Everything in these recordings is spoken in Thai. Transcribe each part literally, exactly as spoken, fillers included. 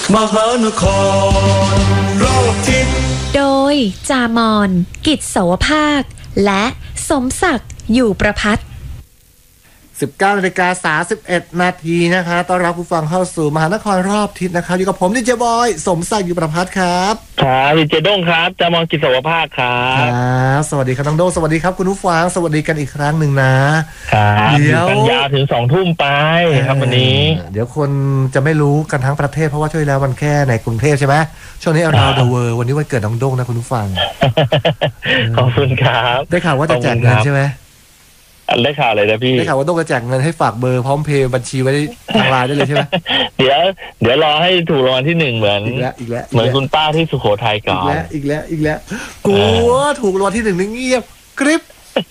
มหานครรอบทิศโดยจามอนกิจโสภาคและสมศักดิ์อยู่ประภัตสิบเก้านาฬิกาสามสิบเอ็ดนาทีนะคะต้อนรับผู้ฟังเข้าสู่มหานครรอบทิศนะครับอยู่กับผมดีเจบอยสมศักดิ์อยู่ประภัตครับครับดีเจด้งครับจามอนกิจโสภาคครับครับสวัสดีครับน้องโดงสวัสดีครับคุณผู้ฟังสวัสดีกันอีกครั้งหนึ่งนะครับเดี๋ยวกันยาวถึงสองทุ่มไปครับวันนี้เดี๋ยวคนจะไม่รู้กันทั้งประเทศเพราะว่าช่วยแล้วมันแค่ในกรุงเทพใช่ไหมช่วงนี้ around the world วันนี้วันเกิดน้องโดงนะคุณผู้ฟังขอบคุณครับได้ข่าวว่าจะแจกเงินใช่ไหมได้ข่าวอะไรนะพี่ได้ข่าวว่าต้องกระแจกเงินให้ฝากเบอร์พร้อมเพย์บัญชีไว้ทางไลน์ได้เลยใช่ไหมเดี๋ยวเดี๋ยวรอให้ถูกรางวัลที่หนึ่งเหมือนอีกแล้วอีกแล้วเหมือนคุณป้าที่สุโขทัยก่อนอีกแล้วอีกแล้วอีกแล้วกูว่าถูกรางวัลที่หนึ่งนี่เงียบกริบ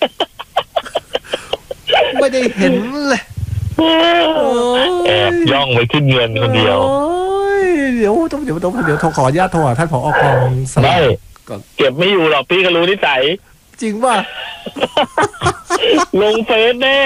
ไม่ได้เห็นเลยแอบย่องไปขึ้นเงินคนเดียวเดี๋ยวต้องเดี๋ยวต้องเดี๋ยวขออนุญาตโทรหาท่านผอ.กองสลากเก็บไม่อยู่หรอกพี่ก็รู้นิสัยจริงป่ะลงเฟซแน่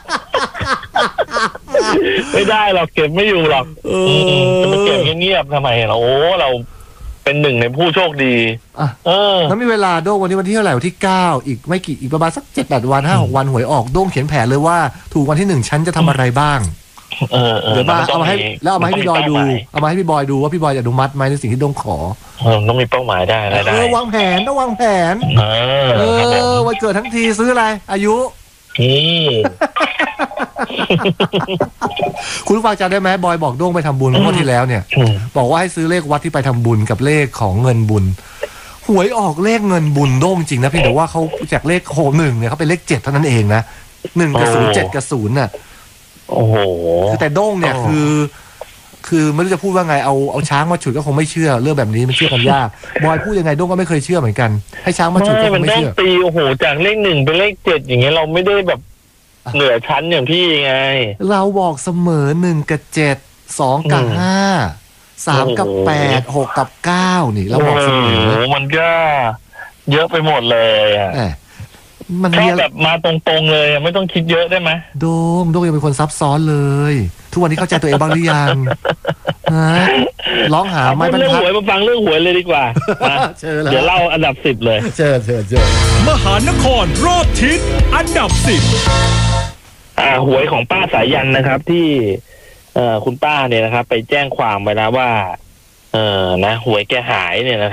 ไม่ได้หรอกเก็บไม่อยู่หรอกจะมาเก็บเงียบๆทำไมเราโอ้เราเป็นหนึ่งในผู้โชคดีอ่ะเออแล้วมีเวลาโด้งวันนี้วันที่เท่าไหร่วันที่เก้าอีกไม่กี่อีกประมาณสักเจ็ดแปดวันห้าหกวันหวยออกโด้งเขียนแผนเลยว่าถูกวันที่หนึ่งฉันจะทำอะไรบ้างเออเดี๋ยวมาเอามาให้แล้วเอามาให้พี่บอยดูเอามาให้พี่บอยดูว่าพี่บอยจะอนุมัติไหมในสิ่งที่โด้งขอต้องมีเป้าหมายได้อะไรได้เออวางแผนต้องวางแผนเออเออวันเกิดทั้งทีซื้ออะไรอายุคุณฟังจำได้ไหมบอยบอกโด้งไปทำบุญเมื่อที่แล้วเนี่ยบอกว่าให้ซื้อเลขวัดที่ไปทำบุญกับเลขของเงินบุญหวยออกเลขเงินบุญโด้งจริงนะพี่แต่ว่าเขาจากเลขโหหนึ่งเนี่ยเขาเป็นเลขเจ็ดเท่านั้นเองนะหนึ่งกับศูนย์เจ็ดกับศูนย์น่ะโอ้โหคือแต่โด้งเนี่ยคือคือไม่รู้จะพูดว่าไงเอาเอาช้างมาฉุดก็คงไม่เชื่อเรื่องแบบนี้มันเชื่อกันยากบอยพูดยังไงโด้งก็ไม่เคยเชื่อเหมือนกันให้ช้างมาฉุดก็คงไม่เชื่อมันต้องตีโอ้โหจากเลขหนึ่งเป็นเลขเจ็ดอย่างเงี้ยเราไม่ได้แบบเหนือชั้นอย่างพี่ไงเราบอกเสมอหนึ่งกับเจ็ดสองกับห้าสามกับแปดหกกับเก้านี่เราบอกเสมอมันก็เยอะไปหมดเลยอ่ะมันแค่แบบมาตรงๆเลยไม่ต้องคิดเยอะได้ไหมโด้งโด้งยังเป็นคนซับซ้อนเลยทุกวันนี้เข้าใจตัวเองบ้างหรือยังฮะร้องหาไม่บรรทัดเรื่องหวยมาฟังเรื่องหวยเลยดีกว่าเดี๋ยวเล่าอันดับสิบเลยเชิญเชิญเชิญมหานครรอบทิศอันดับสิบอ่าหวยของป้าสายันนะครับที่เอ่อคุณป้าเนี่ยนะครับไปแจ้งความไว้นะว่าเออนะหวยแกหายเนี่ยนะครับ